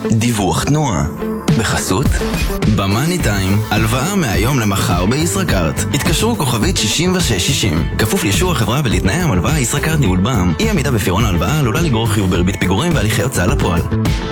דיווח תנועה בחסות במאני טיים, הלוואה מהיום למחר בישראכרט. התקשרו כוכבית 6660, כפוף לאישור החברה ולתנאי המלוואה. ישראכרט ניהול בע"מ. אי עמידה בפירעון ההלוואה עלולה לגרור חיוב בריבית פיגורים והליכי הוצאה לפועל.